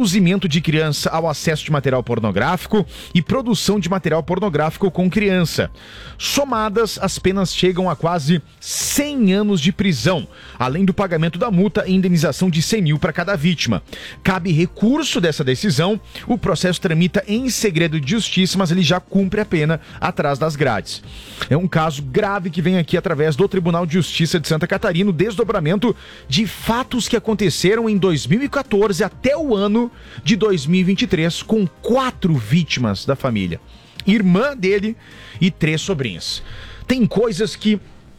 induzimento de criança ao acesso de material pornográfico e produção de material pornográfico com criança. Somadas, as penas chegam a quase 100 anos de prisão, além do pagamento da multa e indenização de 100 mil para cada vítima. Cabe recurso dessa decisão, o processo tramita em segredo de justiça, mas ele já cumpre a pena atrás das grades. É um caso grave que vem aqui através do Tribunal de Justiça de Santa Catarina, o desdobramento de fatos que aconteceram em 2014 até o ano de 2023, com 4 vítimas da família. Irmã dele e 3 sobrinhas. Tem coisas que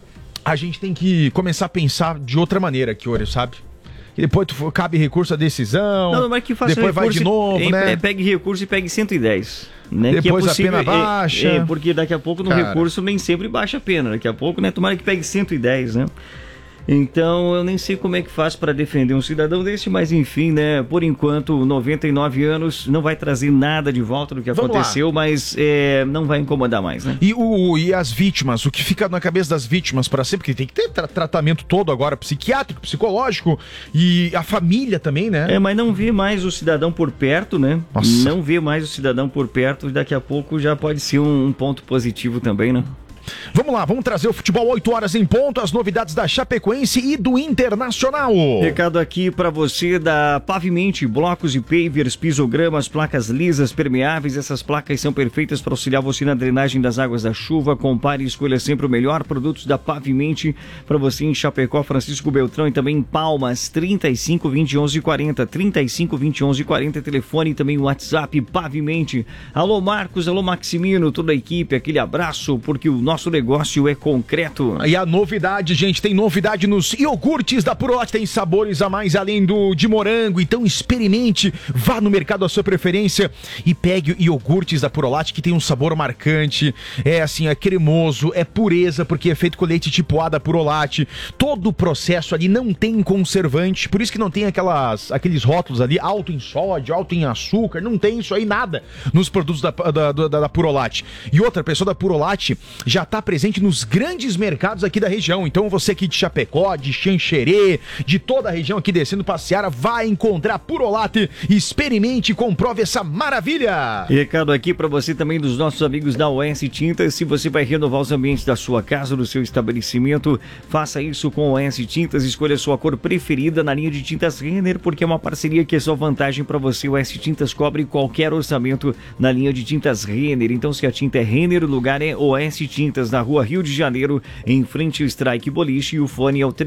a gente tem que começar a pensar de outra maneira aqui, Oreo, sabe? E depois cabe recurso à decisão, não, mas que faça depois vai de novo, né? Pegue recurso e pegue 110. Né? Depois que é possível, a pena baixa. Porque daqui a pouco no recurso nem sempre baixa a pena. Daqui a pouco, né? Tomara que pegue 110, né? Então, eu nem sei como é que faz para defender um cidadão desse, mas enfim, né? Por enquanto, 99 anos não vai trazer nada de volta do que aconteceu, mas não vai incomodar mais, né? E as vítimas, o que fica na cabeça das vítimas para sempre, porque tem que ter tratamento todo agora, psiquiátrico, psicológico, e a família também, né? Mas não vê mais o cidadão por perto, né? Nossa. Não vê mais o cidadão por perto, daqui a pouco já pode ser um ponto positivo também, né? Vamos lá, vamos trazer o futebol 8 horas em ponto, as novidades da Chapecoense e do Internacional. Recado aqui para você da Pavimente, blocos e pavers, pisogramas, placas lisas, permeáveis. Essas placas são perfeitas para auxiliar você na drenagem das águas da chuva. Compare e escolha sempre o melhor. Produtos da Pavimente para você em Chapecó, Francisco Beltrão e também em Palmas, 35 20 11 40, 35 20 11 40, telefone e também o WhatsApp Pavimente. Alô Marcos, alô Maximino, toda a equipe, aquele abraço, porque o nosso negócio é concreto. E a novidade, gente, tem novidade nos iogurtes da Purolate, tem sabores a mais além de morango, então experimente, vá no mercado da sua preferência e pegue iogurtes da Purolate, que tem um sabor marcante, é cremoso, é pureza, porque é feito com leite tipo A da Purolate, todo o processo ali não tem conservante, por isso que não tem aqueles rótulos ali, alto em sódio, alto em açúcar, não tem isso aí nada nos produtos da Purolate. E outra, pessoa da Purolate já está presente nos grandes mercados aqui da região. Então você aqui de Chapecó, de Xanxerê, de toda a região aqui descendo para Seara, vai encontrar Purolate. Experimente e comprove essa maravilha. Recado aqui para você também dos nossos amigos da OS Tintas. Se você vai renovar os ambientes da sua casa, do seu estabelecimento, faça isso com a OS Tintas. Escolha a sua cor preferida na linha de tintas Renner, porque é uma parceria que é só vantagem para você. O OS Tintas cobre qualquer orçamento na linha de tintas Renner. Então se a tinta é Renner, o lugar é OS Tintas, na Rua Rio de Janeiro, em frente ao Strike Boliche, e o fone é o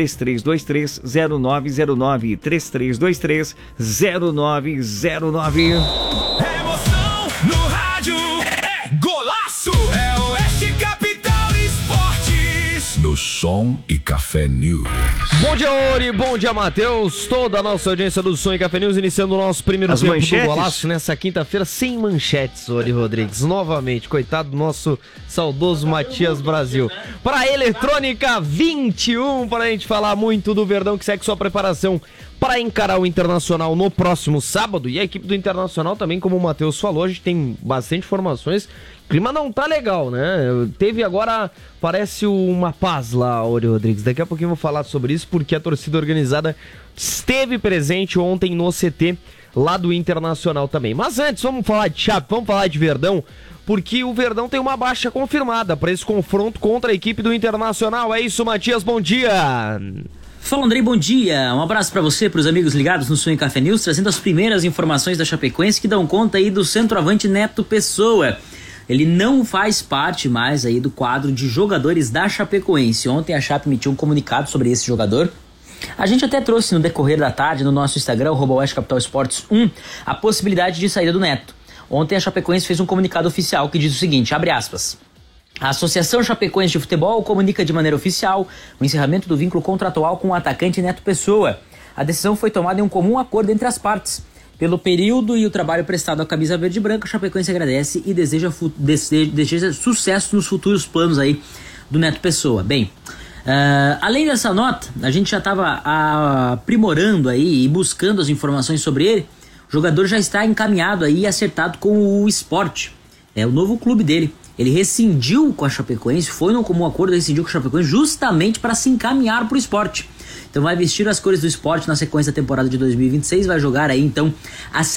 3323-0909, 3323-0909. Emoção no rádio, golaço, é Oeste Capital Esportes. No Som e Café News. Bom dia, Ori, bom dia, Matheus, toda a nossa audiência do Som e Café News, iniciando o nosso primeiro tempo do Golaço nessa quinta-feira, sem manchetes, Ori Rodrigues, novamente, coitado do nosso saudoso Matias Brasil. Para a Eletrônica 21, para a gente falar muito do Verdão, que segue sua preparação para encarar o Internacional no próximo sábado, e a equipe do Internacional também, como o Matheus falou, a gente tem bastante informações. O clima não tá legal, né? Teve agora, parece uma paz lá, Ori Rodrigues. Daqui a pouquinho eu vou falar sobre isso, porque a torcida organizada esteve presente ontem no CT lá do Internacional também. Mas antes, vamos falar de Chape, vamos falar de Verdão, porque o Verdão tem uma baixa confirmada para esse confronto contra a equipe do Internacional. É isso, Matias, bom dia! Fala, Andrei, bom dia. Um abraço pra você, pros amigos ligados no Som e Café News, trazendo as primeiras informações da Chapecoense que dão conta aí do centroavante Neto Pessoa. Ele não faz parte mais aí do quadro de jogadores da Chapecoense. Ontem a Chape emitiu um comunicado sobre esse jogador. A gente até trouxe no decorrer da tarde no nosso Instagram, @OestCapitalEsportes1, a possibilidade de saída do Neto. Ontem a Chapecoense fez um comunicado oficial que diz o seguinte, abre aspas: a Associação Chapecoense de Futebol comunica de maneira oficial o encerramento do vínculo contratual com o atacante Neto Pessoa. A decisão foi tomada em um comum acordo entre as partes. Pelo período e o trabalho prestado à camisa verde e branca, a Chapecoense agradece e deseja sucesso nos futuros planos aí do Neto Pessoa. Bem, além dessa nota, a gente já estava aprimorando aí e buscando as informações sobre ele. O jogador já está encaminhado aí e acertado com o Sport. É o novo clube dele. Ele rescindiu com a Chapecoense, foi num comum acordo, rescindiu com a Chapecoense justamente para se encaminhar para o Sport. Então vai vestir as cores do Sport na sequência da temporada de 2026, vai jogar aí então a